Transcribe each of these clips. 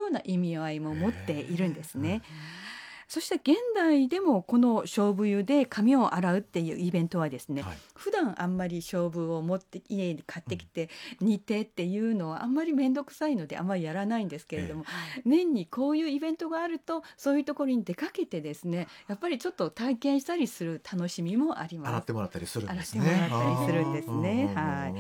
うな意味合いも持っているんですね。そして現代でもこの菖蒲湯で髪を洗うっていうイベントはですね、普段あんまり菖蒲を持って家に買ってきて煮てっていうのはあんまり面倒くさいのであんまりやらないんですけれども、年にこういうイベントがあるとそういうところに出かけてですね、やっぱりちょっと体験したりする楽しみもあります。 洗ってもらったりするんですね。 洗ってもらったりするんですね。はい。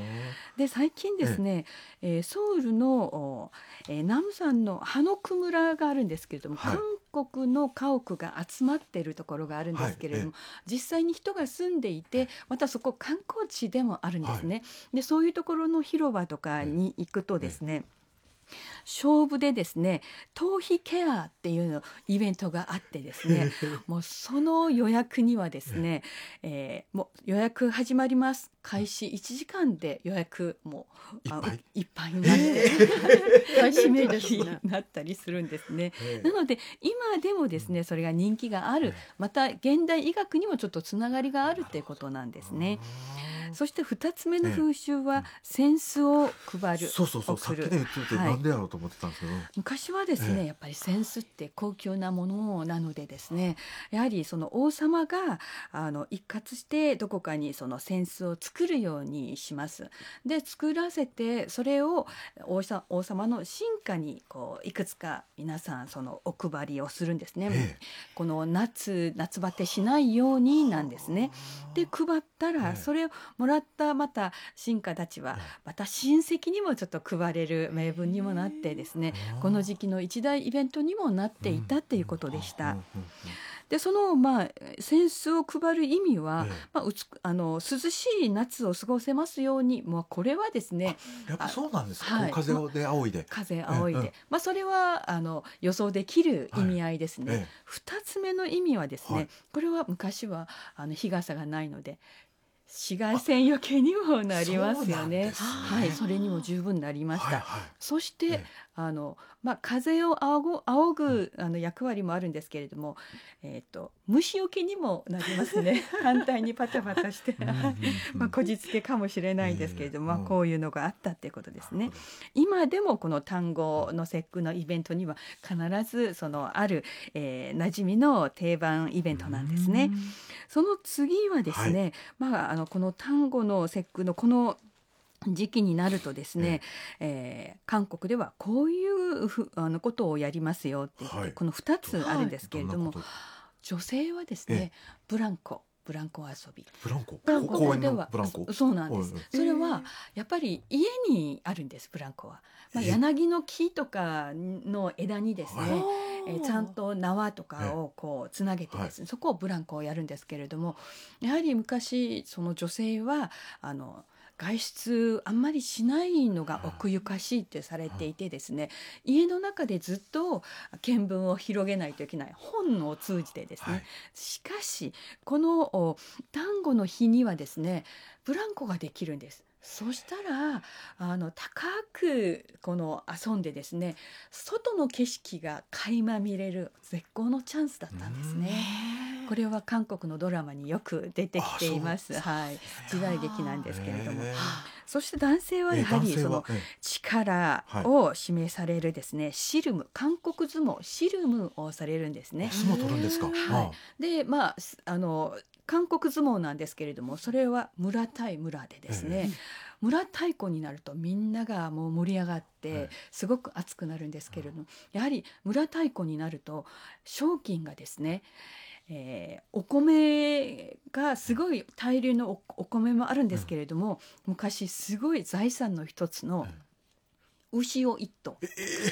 で最近ですね、ソウルの、ナムサンのハノク村があるんですけれども、韓国の家屋が集まっているところがあるんですけれども、実際に人が住んでいて、またそこ観光地でもあるんですね。でそういうところの広場とかに行くとですね、菖蒲でですね、頭皮ケアっていうのイベントがあってですね、もうその予約にはですね、もう予約始まります、開始1時間で予約もいっぱいになって締め切りになったりするんですね。なので今でもですね、それが人気がある、また現代医学にもちょっとつながりがあるっていうことなんですね。そして2つ目の風習は扇子を配る、 そうさっきね言ってて、なんでやろうと思ってたんですけど、 昔はですね、やっぱり扇子って高級なものなのでですね、やはりその王様が一括してどこかにその扇子を作るようにします。で作らせて、それを王様の臣下にこういくつか皆さんそのお配りをするんですね。この夏バテしないようになんですね。で配ったら、それをもらったまた臣下たちはまた親戚にもちょっと配れる名分にもなってですね、この時期の一大イベントにもなっていたっていうことでした。でその扇子を配る意味は、涼しい夏を過ごせますように、これはですね、 やっぱそうなんですか。風で仰いで、 それは予想できる意味合いですね。2つ目の意味はですね、これは昔は日傘がないので紫外線よけにもなりますよね。それにも十分なりました。そして風を仰ぐ役割もあるんですけれども、虫よけにもなりますね。反対にパタパタしてこじつけかもしれないですけれども、こういうのがあったっていうことですね。今でもこの端午の節句のイベントには必ずある、馴染みの定番イベントなんですね。その次はですね、この端午の節句のこの時期になるとですね、韓国ではこういうことをやりますよって言って、この2つあるんですけれども、女性はですね、ブランコ遊び。 公園のブランコ。 そうなんです。それはやっぱり家にあるんです。ブランコは、柳の木とかの枝にですね、ちゃんと縄とかをこうつなげてですね、そこをブランコをやるんですけれども、やはり昔その女性は外出あんまりしないのが奥ゆかしいってされていてですね、家の中でずっと見聞を広げないといけない、本を通じてですね。しかしこの端午の日にはですね、ブランコができるんです。そしたら高く遊んでですね、外の景色が垣間見れる絶好のチャンスだったんですね。これは韓国のドラマによく出てきています。時代劇なんですけれども、そして男性はやはりその力を示されるですね、シルム、韓国相撲シルムをされるんですね。 相撲取るんですか。 で韓国相撲なんですけれども、それは村対村でですね、村太鼓になるとみんながもう盛り上がってすごく熱くなるんですけれども、やはり村太鼓になると賞金がですね、お米がすごい大量のお米もあるんですけれども、昔すごい財産の一つの牛を一頭、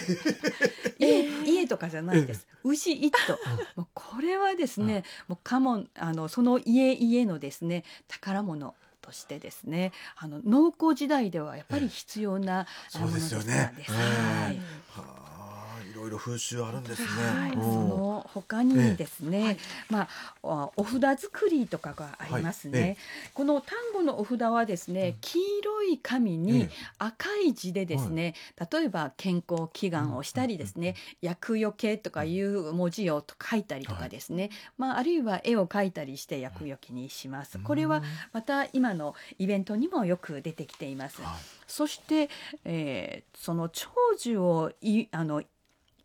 家とかじゃないです、牛一頭、もうこれはですね、もうその家のですね宝物としてですね、農耕時代ではやっぱり必要なものですからです。 いろいろ風習あるんですね。 その他にですね、お札作りとかがありますね。この端午のお札はですね、黄色い紙に赤い字でですね、例えば健康祈願をしたりですね、厄除けとかいう文字を書いたりとかですね、あるいは絵を描いたりして厄除けにします。これはまた今のイベントにもよく出てきています。そして、その長寿を